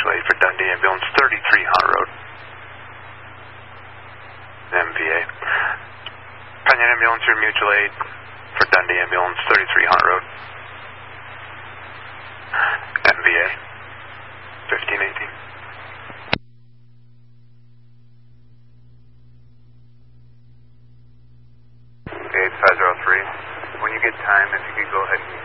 Mutual Aid for Dundee Ambulance 33 Hunt Road. MVA. Pinion Ambulance here, Mutual Aid for Dundee Ambulance 33 Hunt Road. MVA 1518. 8503. When you get time, if you could go ahead and